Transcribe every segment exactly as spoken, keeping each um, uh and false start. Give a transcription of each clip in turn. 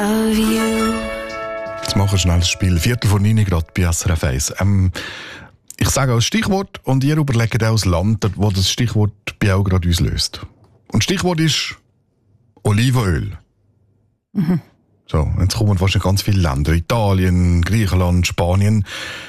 Jetzt machen wir schnell das Spiel. Viertel vor neun gerade bei S R F eins. Ähm, ich sage als Stichwort und ihr überlegt auch das Land, wo das Stichwort bei auch gerade auslöst. Und das Stichwort ist Olivenöl. Mhm. So, jetzt kommen wahrscheinlich ganz viele Länder. Italien, Griechenland, Spanien.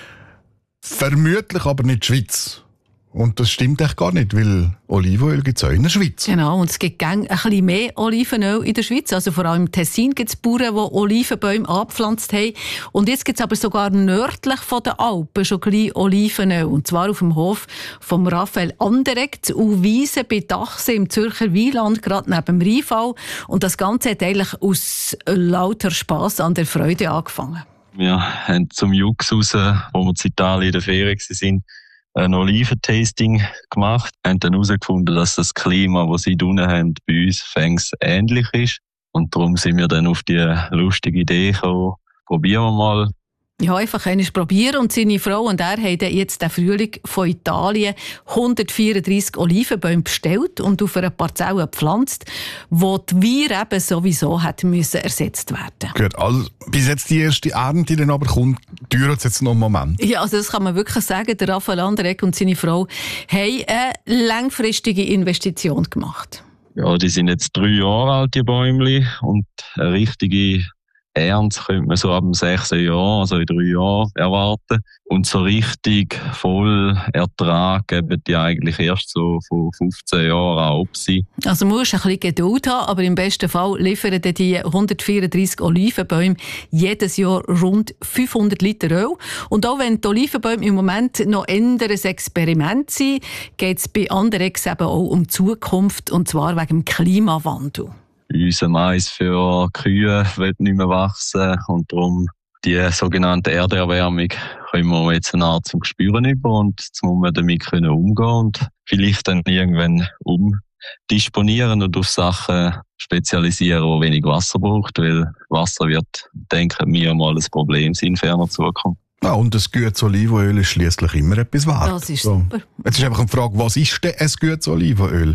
Vermutlich aber nicht die Schweiz. Und das stimmt echt gar nicht, weil Olivenöl gibt es auch in der Schweiz. Genau, und es gibt ein bisschen mehr Olivenöl in der Schweiz. Also vor allem im Tessin gibt es Bauern, die Olivenbäume angepflanzt haben. Und jetzt gibt es aber sogar nördlich von den Alpen schon gleich Olivenöl. Und zwar auf dem Hof von Raphael Anderegg zu Wiesen bei Dachse im Zürcher Wieland, gerade neben dem Rheinfall. Und das Ganze hat eigentlich aus lauter Spass an der Freude angefangen. Wir haben zum Jux raus, wo wir in Italien in der Ferien waren, ein Oliventasting gemacht, haben dann herausgefunden, dass das Klima, das sie unten haben, bei uns fängs ähnlich ist. Und darum sind wir dann auf die lustige Idee gekommen, probieren wir mal. Ja, einfach einmal probieren. Und seine Frau und er haben jetzt den Frühling von Italien hundertvierunddreissig Olivenbäume bestellt und auf einer Parzelle gepflanzt, wo die Weir eben sowieso hat müssen ersetzt werden. Gut, also bis jetzt die erste Ernte dann aber kommt, dauert es jetzt noch einen Moment. Ja, also das kann man wirklich sagen. Der Raphael Anderegg und seine Frau haben eine langfristige Investition gemacht. Ja, die sind jetzt drei Jahre alt, die Bäumchen, und eine richtige Ernte könnte man so ab dem sechsten Jahr, also in drei Jahren, erwarten. Und so richtig voll Ertrag geben die eigentlich erst so von fünfzehn Jahren an ob sie. Also man muss ein bisschen Geduld haben, aber im besten Fall liefern die hundertvierunddreissig Olivenbäume jedes Jahr rund fünfhundert Liter Öl. Und auch wenn die Olivenbäume im Moment noch eher ein Experiment sind, geht es bei Anderegg eben auch um die Zukunft, und zwar wegen dem Klimawandel. Unser Mais für Kühe wird nicht mehr wachsen und darum die sogenannte Erderwärmung können wir jetzt eine Art zum Spüren über, und jetzt muss man damit können umgehen und vielleicht dann irgendwann umdisponieren und auf Sachen spezialisieren, die wenig Wasser braucht, weil Wasser wird, denken wir, mal ein Problem sein in ferner Zukunft. Ja, und ein gutes Olivenöl ist schliesslich immer etwas wert. Das ist so. Super. Jetzt ist einfach eine Frage, was ist denn ein gutes Olivenöl?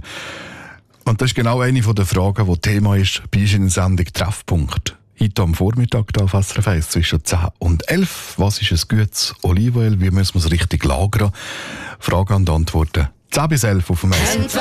Und das ist genau eine der Fragen, die Thema ist bei uns in der Sendung Treffpunkt. Heute am Vormittag hier auf S R F eins zwischen zehn und elf. Was ist ein gutes Olivenöl? Wie müssen wir es richtig lagern? Fragen und Antworten zehn bis elf auf dem Essen.